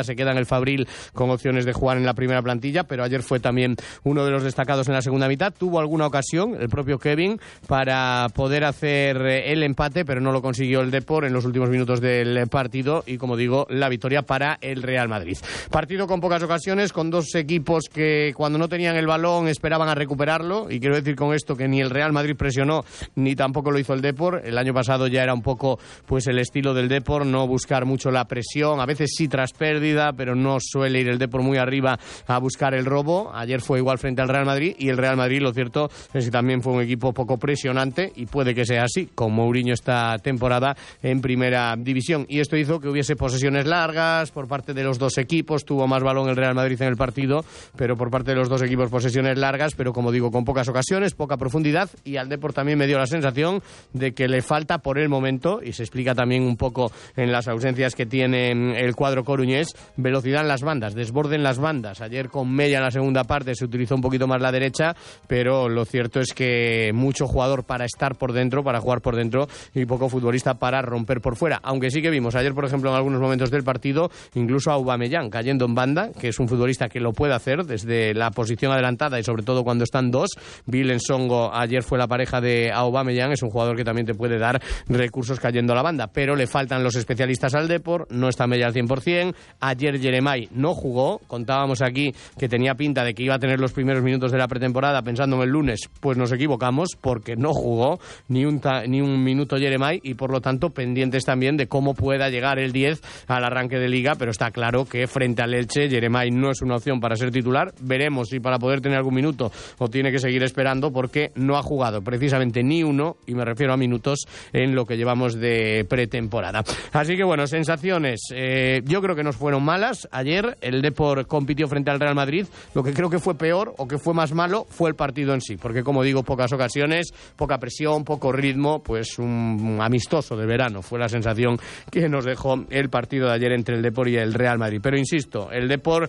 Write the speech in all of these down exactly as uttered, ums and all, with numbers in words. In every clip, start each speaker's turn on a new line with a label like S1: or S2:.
S1: se queda en el Fabril con opciones de jugar en la primera plantilla, pero ayer fue también uno de los destacados en la segunda mitad. Tuvo alguna ocasión, el propio Kevin, para poder hacer el empate, pero no lo consiguió el Depor en los últimos minutos del partido y, como digo, la victoria para el Real Madrid. Partido con pocas ocasiones, con dos equipos que cuando no tenían el balón esperaban a recuperarlo, y quiero decir con esto que ni el Real Madrid presionó ni tampoco lo hizo el Depor. El año pasado ya era un poco pues el estilo del Depor, no buscar mucho la presión, a veces sí tras pérdida, pero no suele ir el Depor muy arriba a buscar el robo. Ayer fue igual frente al Real Madrid, y el Real Madrid, lo cierto es que también fue un equipo poco presionante, y puede que sea así con Mourinho esta temporada en primera división, y esto hizo que hubiese posesiones largas por parte de los dos equipos. Tuvo más balón el Real Madrid en el partido, pero por parte de los dos equipos posesiones largas, pero como digo, con pocas ocasiones, poca profundidad, y al Depor también me dio la sensación de que le falta por el momento, y se explica también un poco en las ausencias que tiene el cuadro coruñés, velocidad en las bandas, desborde en las bandas. Ayer con Mella en la segunda parte se utilizó un poquito más la derecha, pero lo cierto es que mucho jugador para estar por dentro, para jugar por dentro, y poco futbolista para romper por fuera. Aunque sí que vimos ayer, por ejemplo, en algunos momentos del partido, incluso a Aubameyang cayendo en banda, que es un futbolista que lo puede hacer desde la posición adelantada y sobre todo cuando están dos. Bill Nsongo ayer fue la pareja de Aubameyang, es un jugador que también te puede dar recursos cayendo a la banda, pero le faltan los especialistas al Depor, no está Mella al cien por ciento. Ayer Jeremai no jugó, contábamos aquí que tenía pinta de que iba a tener los primeros minutos de la pretemporada pensando en el lunes, pues nos equivocamos porque no jugó ni un, ta- ni un minuto Jeremai, y por lo tanto pendientes también de cómo pueda llegar el diez al arranque de Liga, pero está claro que frente al Elche Jeremai no es una opción para ser titular. Veremos si para poder tener algún minuto o tiene que seguir esperando, porque no ha jugado precisamente ni uno, y me refiero a minutos, en lo que llevamos de pretemporada. Así que bueno, sensaciones, eh, yo creo que nos fueron malas. Ayer el Depor compitió frente al Real Madrid. Lo que creo que fue peor o que fue más malo fue el partido en sí, porque como digo, pocas ocasiones, poca presión, poco ritmo, pues un amistoso de verano fue la sensación que nos dejó el partido de ayer entre el Depor y el Real Madrid. Pero insisto, el Depor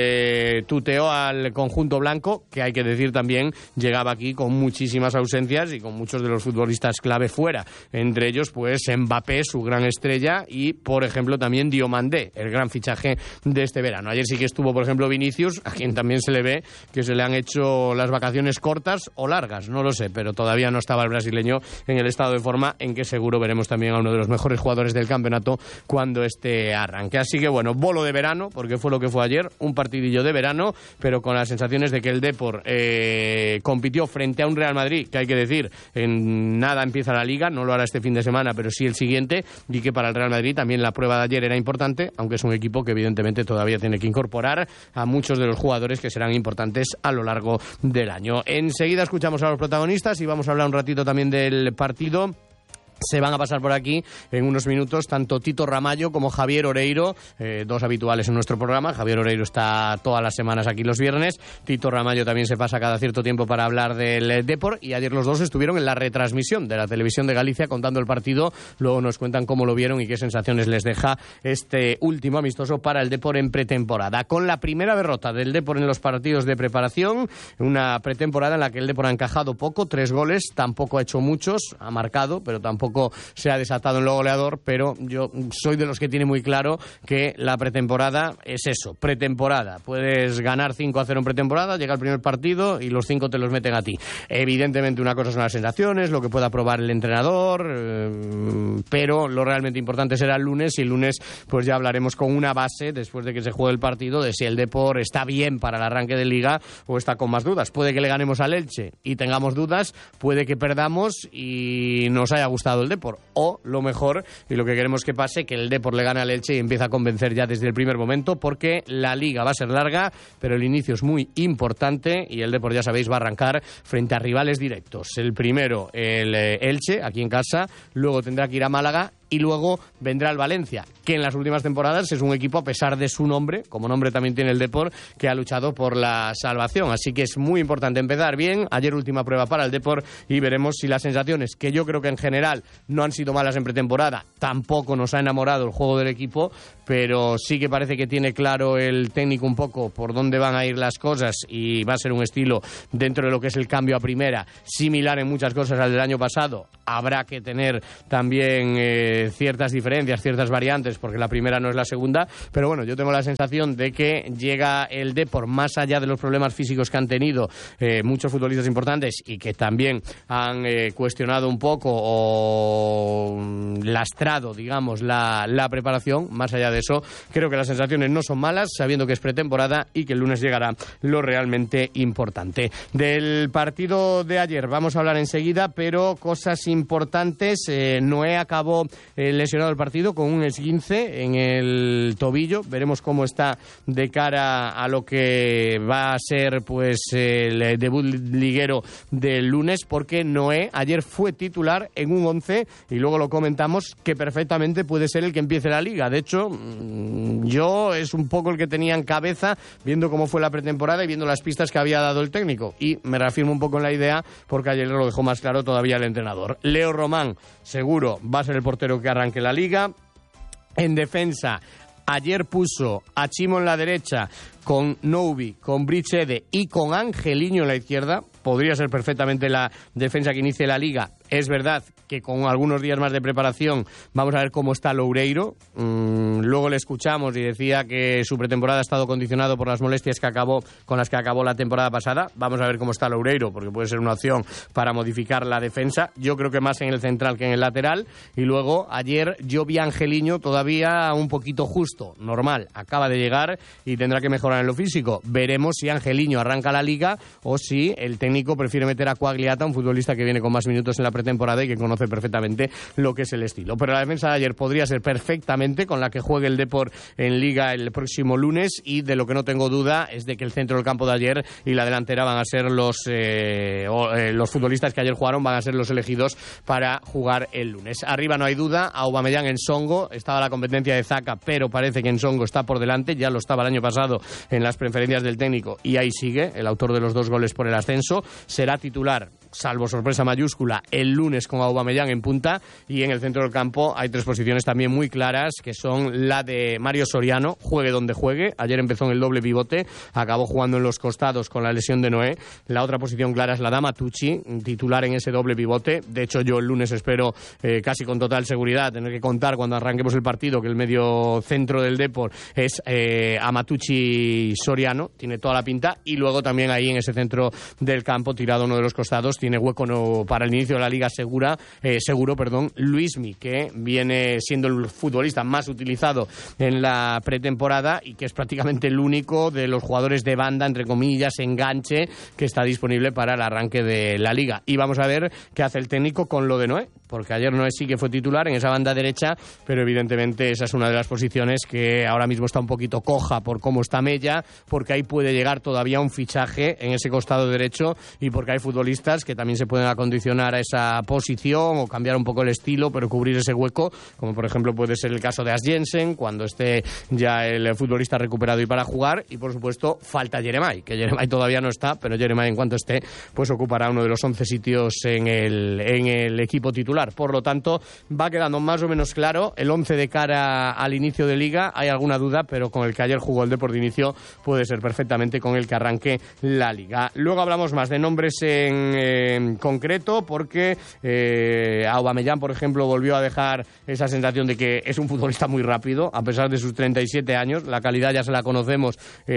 S1: le tuteó al conjunto blanco, que hay que decir también llegaba aquí con muchísimas ausencias y con muchos de los futbolistas clave fuera, entre ellos pues Mbappé, su gran estrella, y por ejemplo también Diomandé, el gran fichaje de este verano. Ayer sí que estuvo por ejemplo Vinicius, a quien también se le ve que se le han hecho las vacaciones cortas o largas, no lo sé, pero todavía no estaba el brasileño en el estado de forma en que seguro veremos también a uno de los mejores jugadores del campeonato cuando este arranque. Así que bueno, bolo de verano, porque fue lo que fue ayer, un partidillo de verano, pero con las sensaciones de que el Depor eh, compitió frente a un Real Madrid, que hay que decir, en nada empieza la Liga, no lo hará este fin de semana, pero sí el siguiente, y que para el Real Madrid también la prueba de ayer era importante, aunque es un equipo que evidentemente todavía tiene que incorporar a muchos de los jugadores que serán importantes a lo largo del año. Enseguida escuchamos a los protagonistas y vamos a hablar un ratito también del partido. Se van a pasar por aquí en unos minutos tanto Tito Ramallo como Javier Oreiro, eh, dos habituales en nuestro programa. Javier Oreiro está todas las semanas aquí los viernes. Tito Ramallo también se pasa cada cierto tiempo para hablar del Depor, y ayer los dos estuvieron en la retransmisión de la Televisión de Galicia contando el partido. Luego nos cuentan cómo lo vieron y qué sensaciones les deja este último amistoso para el Depor en pretemporada. Con la primera derrota del Depor en los partidos de preparación, una pretemporada en la que el Depor ha encajado poco, tres goles, tampoco ha hecho muchos, ha marcado, pero tampoco se ha desatado en lo goleador. Pero yo soy de los que tiene muy claro que la pretemporada es eso, pretemporada. Puedes ganar cinco a cero en pretemporada, llega el primer partido y los cinco te los meten a ti. Evidentemente una cosa son las sensaciones, lo que pueda probar el entrenador, eh, pero lo realmente importante será el lunes, y el lunes pues ya hablaremos con una base, después de que se juegue el partido, de si el Depor está bien para el arranque de Liga o está con más dudas. Puede que le ganemos al Elche y tengamos dudas, puede que perdamos y nos haya gustado el Depor, o lo mejor, y lo que queremos que pase, que el Depor le gane al Elche y empieza a convencer ya desde el primer momento, porque la Liga va a ser larga, pero el inicio es muy importante, y el Depor, ya sabéis, va a arrancar frente a rivales directos. El primero, el Elche, aquí en casa, luego tendrá que ir a Málaga, y luego vendrá el Valencia, que en las últimas temporadas es un equipo, a pesar de su nombre, como nombre también tiene el Depor, que ha luchado por la salvación. Así que es muy importante empezar bien. Ayer última prueba para el Depor, y veremos si las sensaciones, que yo creo que en general no han sido malas en pretemporada, tampoco nos ha enamorado el juego del equipo, pero sí que parece que tiene claro el técnico un poco por dónde van a ir las cosas, y va a ser un estilo, dentro de lo que es el cambio a primera, similar en muchas cosas al del año pasado. Habrá que tener también eh, eh, ciertas diferencias, ciertas variantes, porque la primera no es la segunda, pero bueno, yo tengo la sensación de que llega el Depor más allá de los problemas físicos que han tenido eh, muchos futbolistas importantes y que también han eh, cuestionado un poco o lastrado, digamos, la, la preparación. Más allá de eso, creo que las sensaciones no son malas, sabiendo que es pretemporada y que el lunes llegará lo realmente importante. Del partido de ayer vamos a hablar enseguida, pero cosas importantes. Eh, Noé acabó eh, lesionado el partido con un esguince en el tobillo. Veremos cómo está de cara a lo que va a ser pues el debut liguero del lunes, porque Noé ayer fue titular en un once y luego lo comentamos que perfectamente puede ser el que empiece la liga. De hecho, yo es un poco el que tenía en cabeza viendo cómo fue la pretemporada y viendo las pistas que había dado el técnico, y me reafirmo un poco en la idea porque ayer lo dejó más claro todavía el entrenador. Leo Román seguro va a ser el portero que arranque la liga. En defensa, ayer puso a Chimo en la derecha con Noubi, con Brichede y con Angeliño en la izquierda. Podría ser perfectamente la defensa que inicie la liga. Es verdad que con algunos días más de preparación vamos a ver cómo está Loureiro. Mm, luego le escuchamos y decía que su pretemporada ha estado condicionado por las molestias que acabó con las que acabó la temporada pasada. Vamos a ver cómo está Loureiro, porque puede ser una opción para modificar la defensa. Yo creo que más en el central que en el lateral. Y luego ayer yo vi a Angeliño todavía un poquito justo, normal. Acaba de llegar y tendrá que mejorar en lo físico. Veremos si Angeliño arranca la liga o si el técnico prefiere meter a Quagliata, un futbolista que viene con más minutos en la pretemporada y que conoce perfectamente lo que es el estilo. Pero la defensa de ayer podría ser perfectamente con la que juegue el Depor en liga el próximo lunes, y de lo que no tengo duda es de que el centro del campo de ayer y la delantera van a ser los eh, o, eh, los futbolistas que ayer jugaron van a ser los elegidos para jugar el lunes. Arriba no hay duda, Aubameyang en Songo, estaba la competencia de Zaka, pero parece que en Songo está por delante, ya lo estaba el año pasado en las preferencias del técnico y ahí sigue, el autor de los dos goles por el ascenso. Será titular, salvo sorpresa mayúscula, el lunes con Aubameyang en punta, y en el centro del campo hay tres posiciones también muy claras, que son la de Mario Soriano, juegue donde juegue. Ayer empezó en el doble pivote, acabó jugando en los costados con la lesión de Noé. La otra posición clara es la de Amatucci, titular en ese doble pivote. De hecho, yo el lunes espero eh, casi con total seguridad tener que contar cuando arranquemos el partido que el medio centro del Depor es eh, Amatucci Soriano, tiene toda la pinta, y luego también ahí en ese centro del campo, tirado uno de los costados, tiene hueco no, para el inicio de la liga segura, eh, seguro, perdón, Luismi, que viene siendo el futbolista más utilizado en la pretemporada y que es prácticamente el único de los jugadores de banda, entre comillas, enganche, que está disponible para el arranque de la liga. Y vamos a ver qué hace el técnico con lo de Noé, porque ayer Noé sí que fue titular en esa banda derecha, pero evidentemente esa es una de las posiciones que ahora mismo está un poquito coja por cómo está Mella, porque ahí puede llegar todavía un fichaje en ese costado derecho y porque hay futbolistas que también se pueden acondicionar a esa posición o cambiar un poco el estilo, pero cubrir ese hueco, como por ejemplo puede ser el caso de As Jensen, cuando esté ya el futbolista recuperado y para jugar. Y por supuesto falta Jeremai, que Jeremai todavía no está, pero Jeremai en cuanto esté pues ocupará uno de los once sitios en el, en el equipo titular. Por lo tanto, va quedando más o menos claro el once de cara al inicio de liga. Hay alguna duda, pero con el que ayer jugó el Depor de inicio puede ser perfectamente con el que arranque la liga. Luego hablamos más de nombres en eh, concreto, porque eh, Aubameyang, por ejemplo, volvió a dejar esa sensación de que es un futbolista muy rápido, a pesar de sus treinta y siete años. La calidad ya se la conocemos,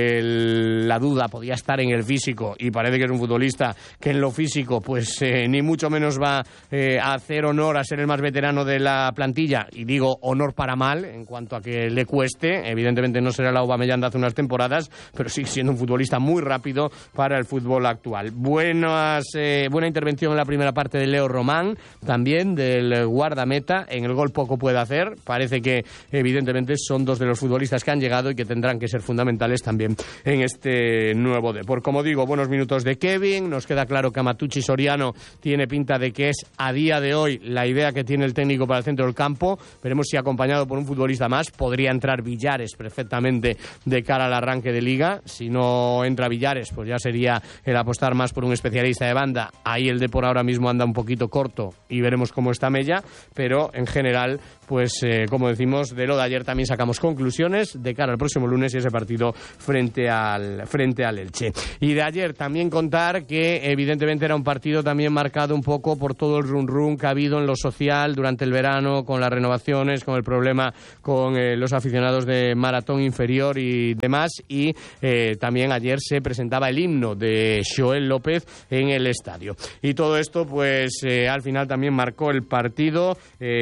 S1: el, la duda podía estar en el físico, y parece que es un futbolista que en lo físico pues eh, ni mucho menos va eh, a hacer honor a ser el más veterano de la plantilla, y digo honor para mal en cuanto a que le cueste. Evidentemente no será el Aubameyang de hace unas temporadas, pero sigue siendo un futbolista muy rápido para el fútbol actual. Buenas, eh, buena intervención en la primera parte de Leo Román, también del guardameta. En el gol poco puede hacer, parece que evidentemente son dos de los futbolistas que han llegado y que tendrán que ser fundamentales también en este nuevo Depor. Como digo, buenos minutos de Kevin, nos queda claro que Amatucci Soriano tiene pinta de que es a día de hoy la idea que tiene el técnico para el centro del campo. Veremos si acompañado por un futbolista más. Podría entrar Villares perfectamente de cara al arranque de liga. Si no entra Villares, pues ya sería el apostar más por un especialista de banda. Ahí el Depor ahora mismo anda un poquito corto y veremos cómo está Mella, pero en general, pues eh, como decimos, de lo de ayer también sacamos conclusiones de cara al próximo lunes y ese partido frente al, frente al Elche. Y de ayer también contar que evidentemente era un partido también marcado un poco por todo el run run que ha habido metido en lo social durante el verano con las renovaciones, con el problema con eh, los aficionados de Maratón Inferior y demás, y eh, también ayer se presentaba el himno de Xoel López en el estadio. Y todo esto, pues eh, al final también marcó el partido.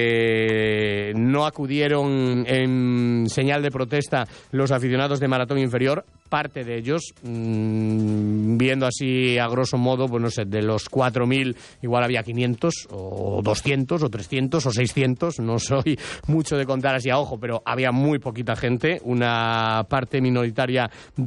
S1: Eh, no acudieron en señal de protesta los aficionados de Maratón Inferior. Parte de ellos, mmm, viendo así a grosso modo, pues no sé, de los cuatro mil igual había quinientos o doscientos o trescientos o seiscientos, no soy mucho de contar así a ojo, pero había muy poquita gente, una parte minoritaria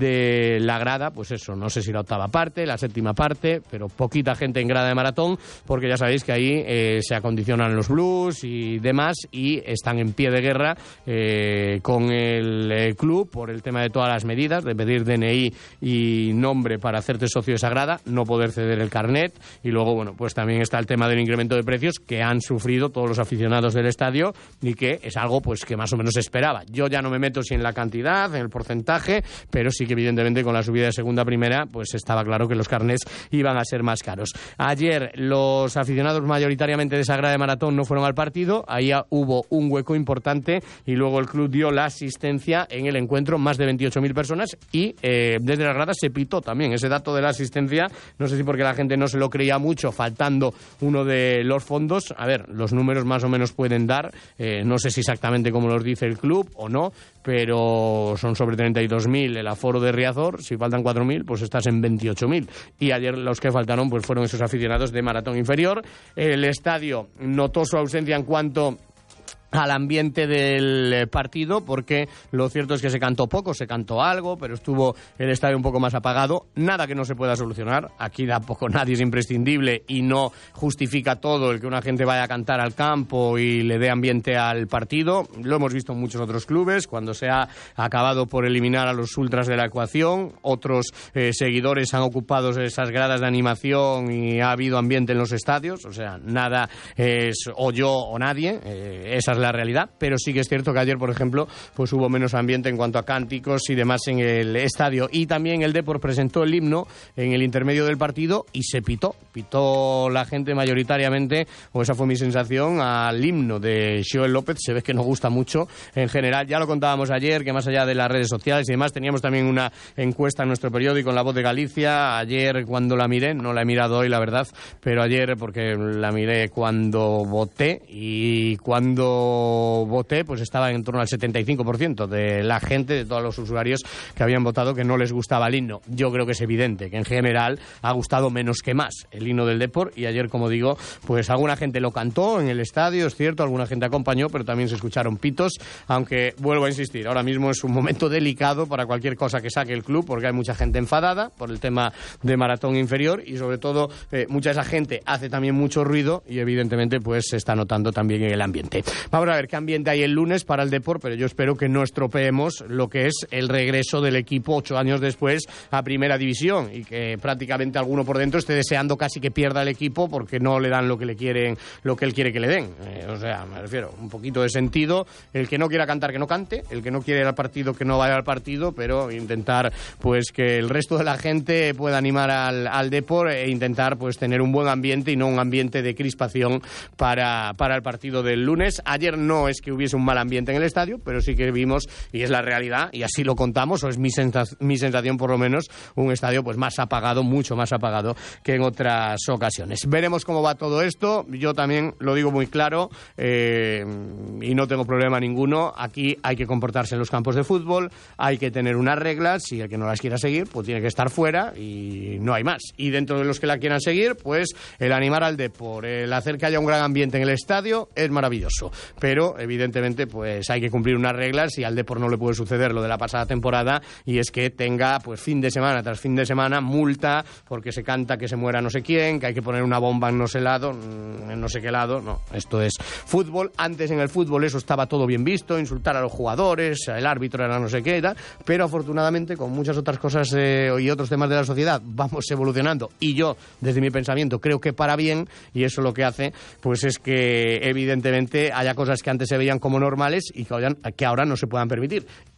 S1: de la grada, pues eso, no sé si la octava parte, la séptima parte, pero poquita gente en grada de Maratón, porque ya sabéis que ahí eh, se acondicionan los blues y demás, y están en pie de guerra eh, con el eh, club por el tema de todas las medidas, de pedir D N I y nombre para hacerte socio de esa grada, no poder ceder el carnet, y luego, bueno, pues también está el tema del incremento de precios que han sufrido todos los aficionados del estadio y que es algo pues que más o menos se esperaba. Yo ya no me meto si en la cantidad, en el porcentaje, pero sí que evidentemente con la subida de segunda a primera pues estaba claro que los carnets iban a ser más caros. Ayer los aficionados mayoritariamente de esa grada de Maratón no fueron al partido, ahí hubo un hueco importante y luego el club dio la asistencia en el encuentro, más de veintiocho mil personas, y Y eh, desde las gradas se pitó también ese dato de la asistencia, no sé si porque la gente no se lo creía mucho, faltando uno de los fondos. A ver, los números más o menos pueden dar, eh, no sé si exactamente como los dice el club o no, pero son sobre treinta y dos mil el aforo de Riazor, si faltan cuatro mil, pues estás en veintiocho mil. Y ayer los que faltaron pues fueron esos aficionados de Maratón Inferior. El estadio notó su ausencia en cuanto al ambiente del partido, porque lo cierto es que se cantó poco, se cantó algo, pero estuvo el estadio un poco más apagado. Nada que no se pueda solucionar, aquí tampoco nadie es imprescindible y no justifica todo el que una gente vaya a cantar al campo y le dé ambiente al partido. Lo hemos visto en muchos otros clubes, cuando se ha acabado por eliminar a los ultras de la ecuación, otros eh, seguidores han ocupado esas gradas de animación y ha habido ambiente en los estadios, o sea, nada es o yo o nadie, eh, esa es la realidad, pero sí que es cierto que ayer, por ejemplo, pues hubo menos ambiente en cuanto a cánticos y demás en el estadio. Y también el Depor presentó el himno en el intermedio del partido y se pitó, pitó la gente mayoritariamente, o esa fue mi sensación, al himno de Xoel López. Se ve que nos gusta mucho en general, ya lo contábamos ayer, que más allá de las redes sociales y demás, teníamos también una encuesta en nuestro periódico, en La Voz de Galicia, ayer cuando la miré, no la he mirado hoy la verdad, pero ayer porque la miré cuando voté, y cuando voté, pues estaba en torno al setenta y cinco por ciento de la gente, de todos los usuarios que habían votado, que no les gustaba el himno. Yo creo que es evidente que en general ha gustado menos que más el himno del Depor, y ayer, como digo, pues alguna gente lo cantó en el estadio, es cierto, alguna gente acompañó, pero también se escucharon pitos, aunque vuelvo a insistir, ahora mismo es un momento delicado para cualquier cosa que saque el club, porque hay mucha gente enfadada por el tema de Maratón Inferior, y sobre todo eh, mucha de esa gente hace también mucho ruido y evidentemente pues se está notando también en el ambiente. Vamos a ver qué ambiente hay el lunes para el Depor, pero yo espero que no estropeemos lo que es el regreso del equipo ocho años después a Primera División, y que prácticamente alguno por dentro esté deseando casi que pierda el equipo porque no le dan lo que le quieren, lo que él quiere que le den. Eh, o sea, me refiero, un poquito de sentido. El que no quiera cantar, que no cante. El que no quiere ir al partido, que no vaya al partido, pero intentar pues que el resto de la gente pueda animar al, al Depor e intentar pues tener un buen ambiente y no un ambiente de crispación para, para el partido del lunes. Ayer no es que hubiese un mal ambiente en el estadio, pero sí que vimos, y es la realidad, y así lo contamos, o es mi, sensa- mi sensación por lo menos, un estadio pues más apagado, mucho más apagado que en otras ocasiones. Veremos cómo va todo esto. Yo también lo digo muy claro, eh, y no tengo problema ninguno. Aquí hay que comportarse en los campos de fútbol, hay que tener unas reglas, y el que no las quiera seguir pues tiene que estar fuera y no hay más. Y dentro de los que la quieran seguir, pues el animar al Depor, el hacer que haya un gran ambiente en el estadio es maravilloso, pero evidentemente pues hay que cumplir unas reglas, y al Depor no le puede suceder lo de la pasada temporada, y es que tenga pues fin de semana tras fin de semana multa porque se canta que se muera no sé quién, que hay que poner una bomba en no sé lado, en no sé qué lado. No, esto es fútbol. Antes en el fútbol eso estaba todo bien visto, insultar a los jugadores, el árbitro era no sé qué y tal, pero afortunadamente con muchas otras cosas eh, y otros temas de la sociedad vamos evolucionando, y yo desde mi pensamiento creo que para bien, y eso lo que hace pues es que evidentemente haya cosas que antes se veían como normales y que ahora, que ahora no se puedan permitir.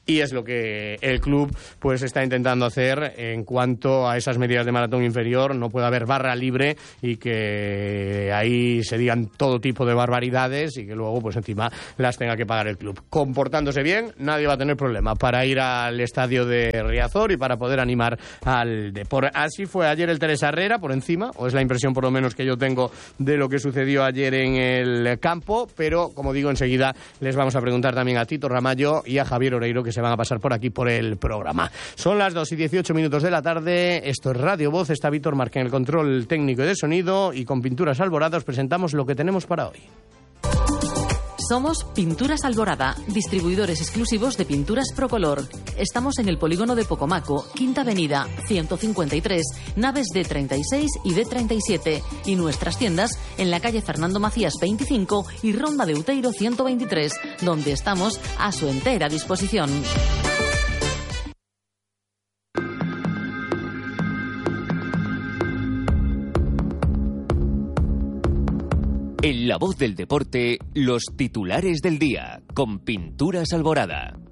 S1: y es lo que el club pues está intentando hacer en cuanto a esas medidas de maratón inferior. No puede haber barra libre y que ahí se digan todo tipo de barbaridades y que luego pues encima las tenga que pagar el club. Comportándose bien, nadie va a tener problema para ir al estadio de Riazor y para poder animar al Depor. Así fue ayer el Teresa Herrera por encima, o es la impresión por lo menos que yo tengo de lo que sucedió ayer en el campo, pero como digo, enseguida les vamos a preguntar también a Tito Ramallo y a Javier Oreiro, que se van a pasar por aquí por el programa. Son las dos y dieciocho minutos de la tarde, esto es Radio Voz, está Víctor Marque en el control técnico y de sonido, y con Pinturas Alborada os presentamos lo que tenemos para hoy.
S2: Somos Pinturas Alborada, distribuidores exclusivos de pinturas Procolor. Estamos en el polígono de Pocomaco, Quinta Avenida, ciento cincuenta y tres, naves D treinta y seis y D treinta y siete. Y nuestras tiendas en la calle Fernando Macías veinticinco y Ronda de Uteiro ciento veintitrés, donde estamos a su entera disposición.
S3: En La Voz del Deporte, los titulares del día, con Pinturas Alborada.